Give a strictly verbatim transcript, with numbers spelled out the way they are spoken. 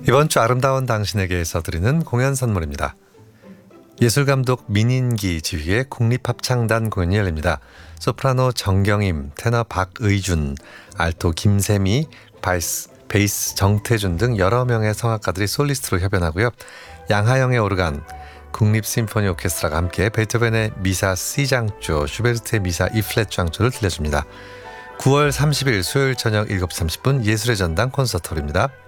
이번 주 아름다운 당신에게서 드리는 공연 선물입니다. 예술감독 민인기 지휘의 국립합창단 공연이 열립니다. 소프라노 정경임, 테너 박의준, 알토 김세미, 바이스, 베이스 정태준 등 여러 명의 성악가들이 솔리스트로 협연하고요. 양하영의 오르간, 국립심포니 오케스트라가 함께 베토벤의 미사 C장조, 슈베르트의 미사 E플랫 장조를 들려줍니다. 구월 삼십일 수요일 저녁 일곱 시 삼십 분 예술의 전당 콘서트홀입니다.